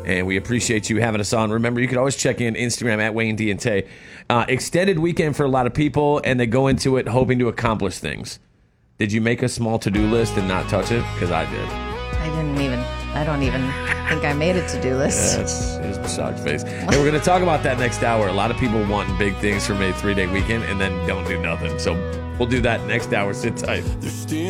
And we appreciate you having us on. Remember, you can always check in Instagram at Wayne D and Tay. Extended weekend for a lot of people, and they go into it hoping to accomplish things. Did you make a small to-do list and not touch it? Because I did. I don't even think I made a to-do list. That's his massage face. And we're going to talk about that next hour. A lot of people wanting big things from a 3-day weekend and then don't do nothing. So we'll do that next hour. Sit tight.